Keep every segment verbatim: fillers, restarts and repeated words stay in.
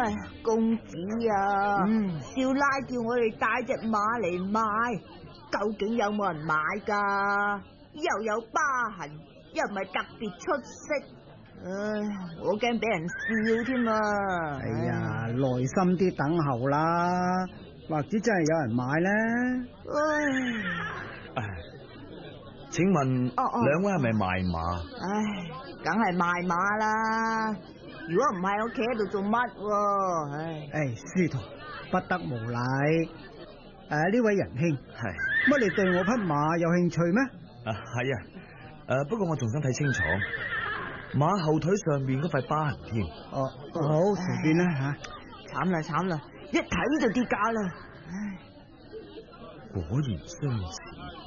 唉，公子啊， 嗯， 少奶叫我哋帶隻馬嚟賣，究竟有冇人買噶？又有疤痕，又唔係特別出色。唉，我驚俾人笑添啊！ 哎呀，耐心啲等候啦，或者真係有人買咧。 唉， 唉，請問哦哦兩位係咪賣馬？ 唉，梗係賣馬啦！如果唔係，我企喺度做乜？唉， 唉，師徒不得無禮。誒，呢位仁兄， 係乜你對我匹馬有興趣咩？ 啊，係啊，誒，不過我仲想睇清楚馬後腿上面嗰塊疤痕添。 哦，好，隨便啦吓。 慘啦慘啦，一睇就跌價啦！唉， 果然相似，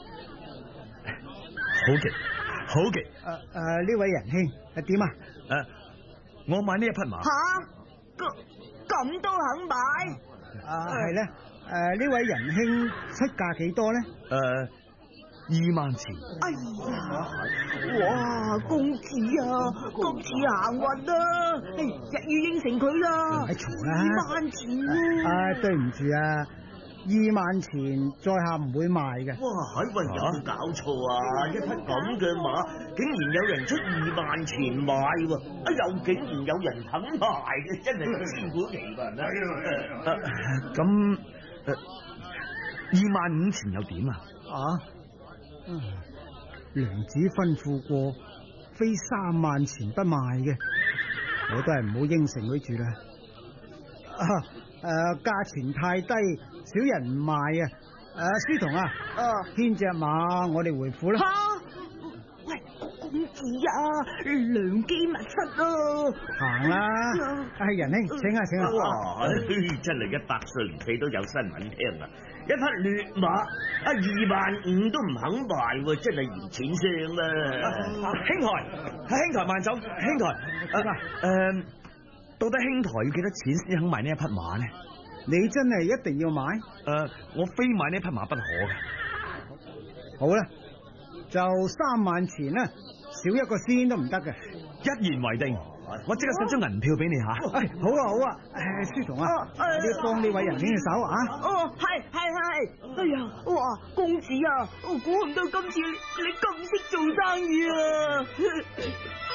好極好極。 誒誒，呢位仁兄係點啊？ 誒，我買呢一匹馬。 吓，咁咁都肯買？ 啊，係咧。誒，呢位仁兄出價幾多咧？ 誒，二萬錢。 哎呀，哇，公子啊，今次行運啦，一於應承佢啦， 咪嘈啦！ 二萬錢喎。 啊，對唔住啊，二萬錢在下唔會賣嘅。 哇！喂，有冇搞錯啊？一匹咁嘅馬，竟然有人出二萬錢買喎！啊，又竟然有人肯賣嘅，真係千古奇聞啊！ 咁誒，二萬五錢又點啊？ 啊，嗯，娘子吩咐過，非三萬錢不賣嘅，我都係唔好應承佢住啦。啊，誒，價錢太低，少人唔賣啊。誒，書童啊， 啊， 牽隻馬，我哋回府啦。 吓，喂，公子啊，良機密室啊！ 行啦，係仁兄，請啊，請啊。 哇！真係一百歲唔企都有新聞聽啊！一匹劣馬啊，二萬五都唔肯賣喎，真係嫌錢傷啦！ 兄台，兄台慢走，兄台。誒誒，到底兄台要幾多錢先肯賣呢一匹馬呢？ 你真係一定要買？ 誒，我非買呢匹馬不可嘅。 好啦，就三萬錢啦，少一個仙都唔得嘅。 一言為定，我即刻送張銀票俾你吓。 哎，好啊好啊，誒，書童啊，你幫呢位仁兄嘅手啊。 哦，係係係，哎呀，哇，公子啊，我估唔到今次你咁識做生意啊！